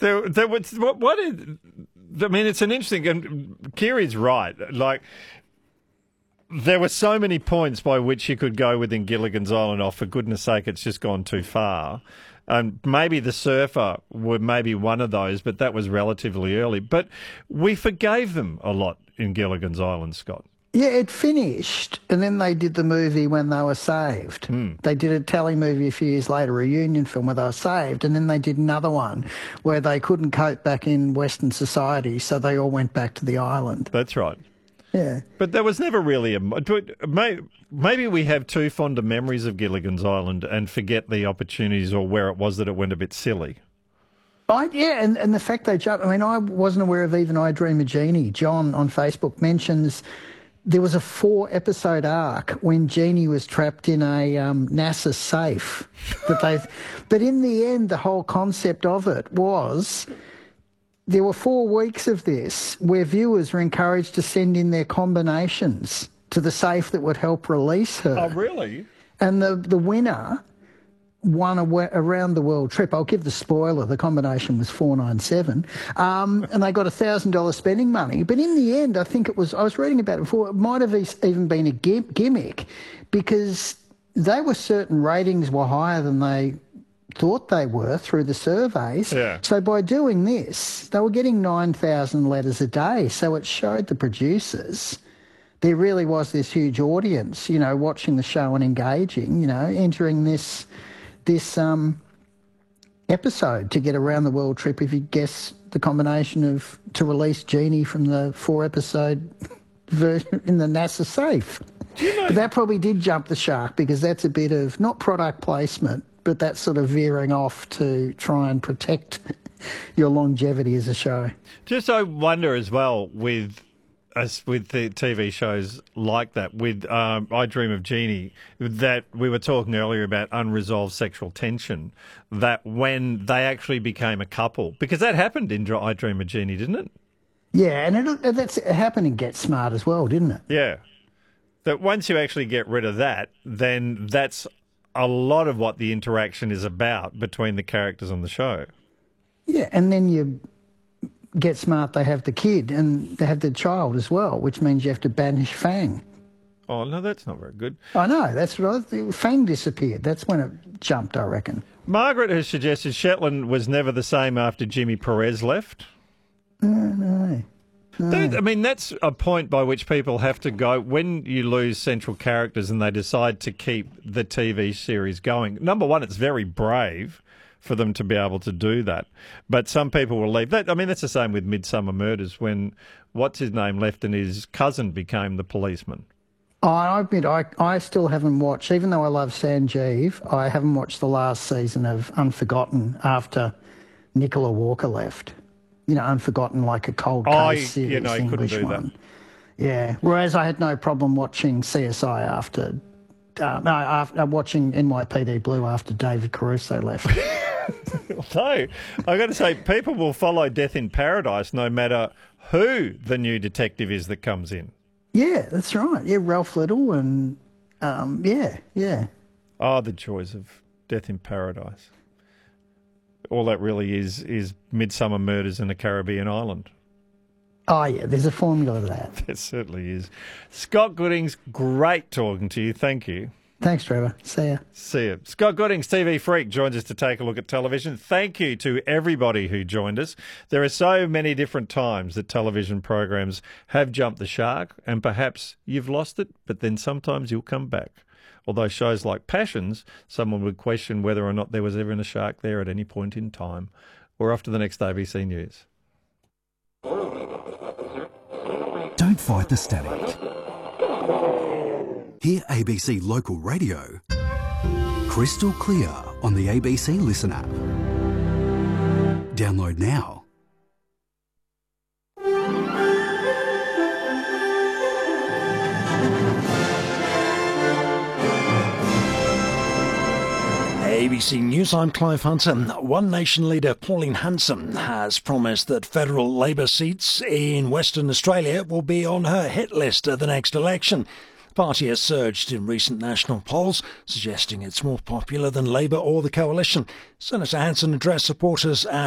There was what is. I mean, it's an interesting. And Kiri's right. Like, there were so many points by which you could go within Gilligan's Island. Oh, for goodness sake, it's just gone too far. And maybe The Surfer were maybe one of those, but that was relatively early. But we forgave them a lot in Gilligan's Island, Scott. Yeah, it finished, and then they did the movie when they were saved. They did a telly movie a few years later, a reunion film where they were saved, and then they did another one where they couldn't cope back in Western society, so they all went back to the island. That's right. Yeah. But there was never really maybe we have too fond of memories of Gilligan's Island and forget the opportunities or where it was that it went a bit silly. And the fact they jumped, I mean, I wasn't aware of even I Dream of Jeannie. John on Facebook mentions there was a 4-episode arc when Jeannie was trapped in a NASA safe. But in the end, the whole concept of it was there were 4 weeks of this where viewers were encouraged to send in their combinations to the safe that would help release her. Oh, really? And the winner won a around the world trip. I'll give the spoiler. The combination was 497. And they got $1,000 spending money. But in the end, I think I was reading about it before, it might have even been a gimmick because certain ratings were higher than they thought they were through the surveys. Yeah. So by doing this, they were getting 9,000 letters a day. So it showed the producers there really was this huge audience, watching the show and engaging, entering this episode to get around the world trip if you guess the combination of to release Jeannie from the 4-episode version in the NASA safe. But that probably did jump the shark because that's a bit of, not product placement, but that's sort of veering off to try and protect your longevity as a show. Just I wonder as well with the TV shows like that, with I Dream of Jeannie, that we were talking earlier about unresolved sexual tension, that when they actually became a couple, because that happened in I Dream of Jeannie, didn't it? Yeah, and it happened in Get Smart as well, didn't it? Yeah. That once you actually get rid of that, then that's a lot of what the interaction is about between the characters on the show. Yeah, and then you Get Smart, they have the kid and they have the child as well, which means you have to banish Fang. Oh, no, that's not very good. I know, that's what Fang disappeared. That's when it jumped, I reckon. Margaret has suggested Shetland was never the same after Jimmy Perez left. No. I mean, that's a point by which people have to go when you lose central characters and they decide to keep the TV series going. Number one, it's very brave for them to be able to do that. But some people will leave. That, I mean, that's the same with Midsummer Murders when what's-his-name left and his cousin became the policeman. I admit, I still haven't watched, even though I love Sanjeev, I haven't watched the last season of Unforgotten after Nicola Walker left. Unforgotten, like a cold case series, English couldn't do one. That. Yeah, whereas I had no problem watching CSI after watching NYPD Blue after David Caruso left. Although, I've got to say, people will follow Death in Paradise no matter who the new detective is that comes in. Yeah, that's right. Yeah, Ralph Little and, yeah. Oh, the joys of Death in Paradise. All that really is Midsummer Murders in a Caribbean island. Oh, yeah, there's a formula to that. There certainly is. Scott Goodings, great talking to you. Thank you. Thanks, Trevor. See ya. See ya. Scott Goodings, TV Freak, joins us to take a look at television. Thank you to everybody who joined us. There are so many different times that television programs have jumped the shark, and perhaps you've lost it, but then sometimes you'll come back. Although shows like Passions, someone would question whether or not there was ever a shark there at any point in time. We're off to the next ABC News. Don't fight the static. Hear ABC Local Radio crystal clear on the ABC Listen app. Download now. ABC News, I'm Clive Hunter. One Nation leader Pauline Hanson has promised that federal Labor seats in Western Australia will be on her hit list at the next election. The party has surged in recent national polls, suggesting it's more popular than Labor or the Coalition. Senator Hanson addressed supporters at